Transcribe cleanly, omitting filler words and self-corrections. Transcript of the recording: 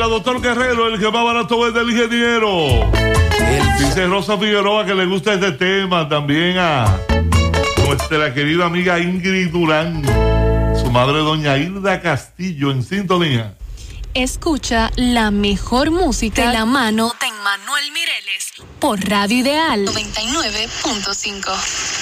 doctor Guerrero, el que más barato es del ingeniero. Dice Rosa Figueroa que le gusta este tema. También a nuestra querida amiga Ingrid Durán, su madre doña Hilda Castillo en sintonía. Escucha la mejor música de la mano de Emmanuel Mireles por Radio Ideal 99.5.